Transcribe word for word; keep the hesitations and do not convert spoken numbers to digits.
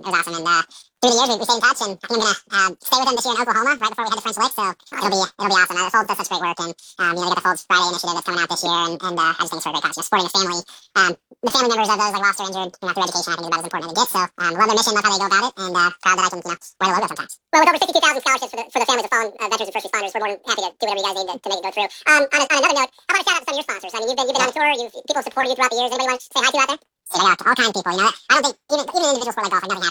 it was awesome. And uh, through the years, we, we stayed in touch, and I think I'm gonna uh, stay with him this year in Oklahoma, right before we head to French Lick. So it'll be it'll be awesome. Uh, the Folds does such great work, and um, you know, they got the Folds Friday initiative that's coming out this year, and, and uh, I just think it's for a great cause. You know, supporting the family, um, the family members of those like lost or injured, you know, through education, I think is about as important as it gets. So um, love their mission, love how they go about it, and uh, proud that I can, you know, wear the logo sometimes. Well, with over sixty-two thousand scholarships for the, for the families of fallen uh, veterans and first responders, we're more than happy to do whatever you guys need to, to make it go through. Um, on, a, on another note, how about a shout out to some of your sponsors? I mean, you've been you've been on tour, you've people have supported you throughout the years. Anybody want to say hi to out there? I got all kinds of people, you know. I don't think even even individual sport like golf, like nothing happens